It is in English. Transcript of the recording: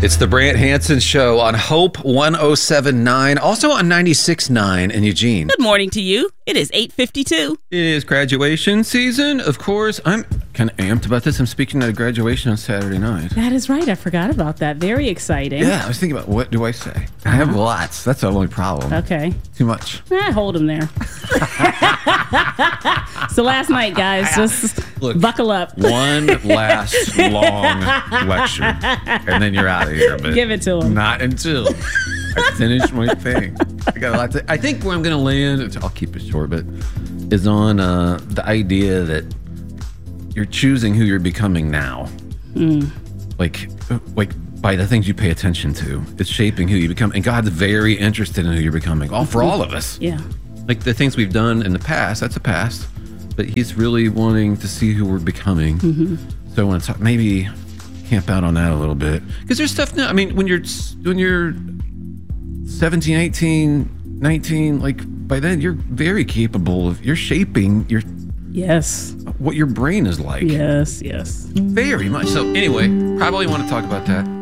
It's the Brant Hansen Show on Hope 107.9, also on 96.9 in Eugene. Good morning to you. It is 8:52. It is graduation season, of course. I'm kind of amped about this. I'm speaking at a graduation on Saturday night. That is right. I forgot about that. Very exciting. Yeah, I was thinking about what do I say? I have lots. That's the only problem. Okay. Too much. Hold them there. So last night, guys, just buckle up. One last long lecture, and then you're out of here. But give it to them. Not until I finish my thing. I got a lot to. I think where I'm going to land, I'll keep it short, but is on the idea that you're choosing who you're becoming now. Like by the things you pay attention to. It's shaping who you become. And God's very interested in who you're becoming. For all of us. Yeah. Like the things we've done in the past, that's a past. But he's really wanting to see who we're becoming. So I want to talk, maybe camp out on that a little bit. Because there's stuff now, I mean, when you're 17, 18, 19, like by then you're very capable of, you're shaping your... Yes. What your brain is like. Yes. Very much. So anyway, probably want to talk about that.